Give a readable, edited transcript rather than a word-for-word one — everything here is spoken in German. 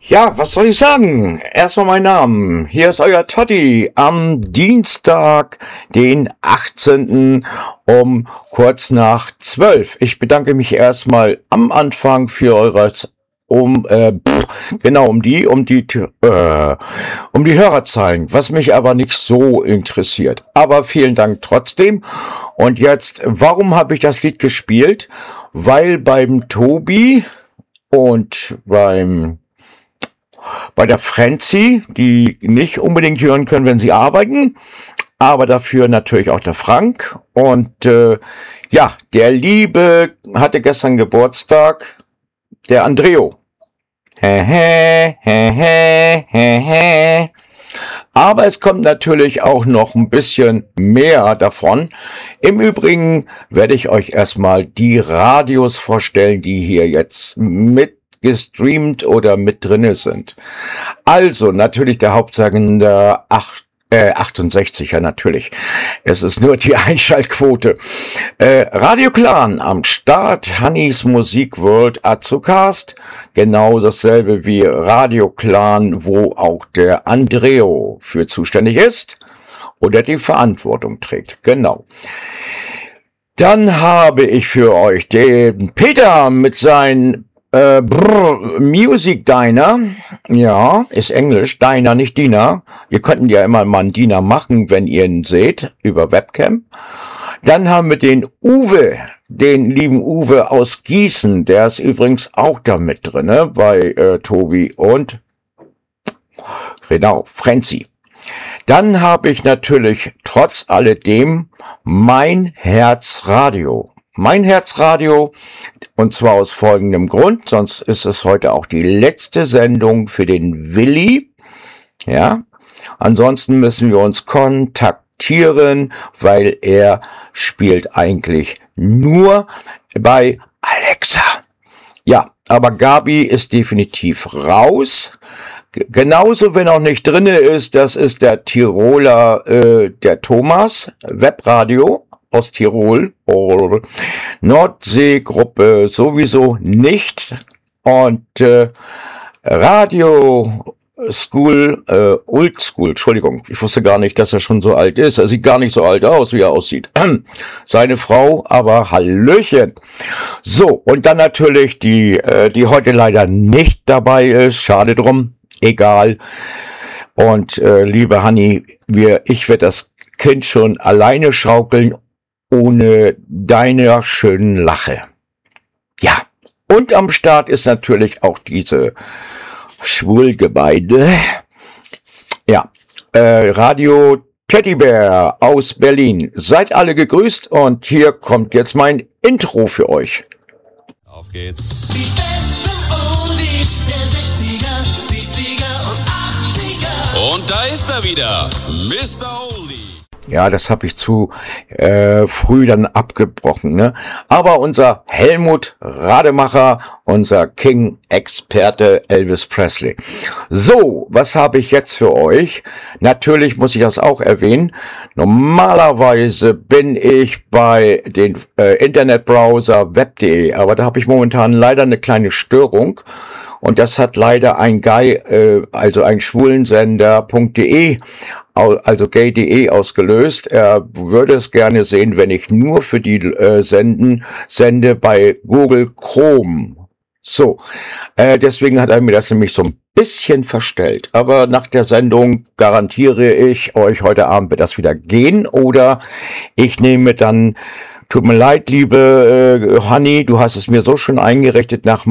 Ja, was soll ich sagen? Erstmal mein Name. Hier ist euer Totti am Dienstag, den 18. um kurz nach 12. Ich bedanke mich erstmal am Anfang für um die Hörerzahlen, was mich aber nicht so interessiert. Aber vielen Dank trotzdem. Und jetzt, warum habe ich das Lied gespielt? Weil beim Tobi und bei der Franzi, die nicht unbedingt hören können, wenn sie arbeiten, aber dafür natürlich auch der Frank. Und der Liebe hatte gestern Geburtstag, der Andreo. Aber es kommt natürlich auch noch ein bisschen mehr davon. Im Übrigen werde ich euch erstmal die Radios vorstellen, die hier jetzt mit gestreamt oder mit drinne sind. Also natürlich der Hauptsender 68, ja natürlich. Es ist nur die Einschaltquote. Radio Clan am Start, Hannis Musik World Azukast, genau dasselbe wie Radio Clan, wo auch der Andreo für zuständig ist oder die Verantwortung trägt. Genau. Dann habe ich für euch den Peter mit seinen Music Diner, ja, ist Englisch, Diner, nicht Diener. Ihr könnten ja immer mal einen Diener machen, wenn ihr ihn seht, über Webcam. Dann haben wir den Uwe, den lieben Uwe aus Gießen, der ist übrigens auch da mit drin, bei Tobi und, genau, Franzi. Dann habe ich natürlich trotz alledem mein Herzradio. Mein Herzradio, und zwar aus folgendem Grund, sonst ist es heute auch die letzte Sendung für den Willi. Ja, ansonsten müssen wir uns kontaktieren, weil er spielt eigentlich nur bei Alexa. Ja, aber Gabi ist definitiv raus. Genauso, wenn auch nicht drinne ist, das ist der Tiroler, der Thomas, Webradio aus Tirol, Nordseegruppe sowieso nicht, und Radio School, Old School, Entschuldigung, ich wusste gar nicht, dass er schon so alt ist, er sieht gar nicht so alt aus, wie er aussieht, seine Frau, aber Hallöchen. So, und dann natürlich die heute leider nicht dabei ist, schade drum, egal, und liebe Hanni, ich werde das Kind schon alleine schaukeln, ohne deiner schönen Lache. Ja, und am Start ist natürlich auch diese Schwulgebeide. Ja, Radio Teddybär aus Berlin. Seid alle gegrüßt und hier kommt jetzt mein Intro für euch. Auf geht's. Die besten Oldies der 60er, 70er und 80er. Und da ist er wieder, Mr. Oldie. Ja, das habe ich zu früh dann abgebrochen, ne? Aber unser Helmut Rademacher, unser King-Experte Elvis Presley. So, was habe ich jetzt für euch? Natürlich muss ich das auch erwähnen. Normalerweise bin ich bei den Internetbrowser web.de, aber da habe ich momentan leider eine kleine Störung. Und das hat leider ein also ein Schwulensender.de, also gay.de ausgelöst. Er würde es gerne sehen, wenn ich nur für die sende bei Google Chrome. So, deswegen hat er mir das nämlich so ein bisschen verstellt. Aber nach der Sendung garantiere ich euch, heute Abend wird das wieder gehen. Oder ich nehme dann, tut mir leid, liebe Hanni, du hast es mir so schon eingerichtet nach